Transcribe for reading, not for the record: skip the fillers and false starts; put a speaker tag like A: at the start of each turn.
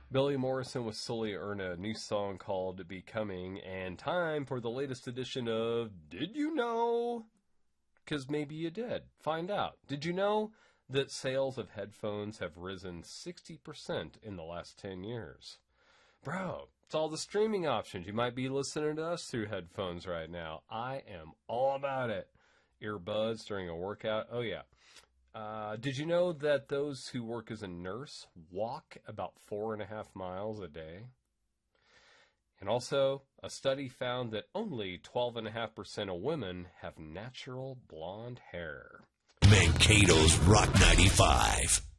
A: Billy Morrison with Sully Erna, a new song called Becoming, and time for the latest edition of Did You Know? Because maybe you did. Find out. Did you know that sales of headphones have risen 60% in the last 10 years? Bro, it's all the streaming options. You might be listening to us through headphones right now. I am all about it. Earbuds during a workout. Oh, yeah. Did you know that those who work as a nurse walk about 4.5 miles a day? And also, a study found that only 12.5% of women have natural blonde hair.
B: Mankato's Rock 95.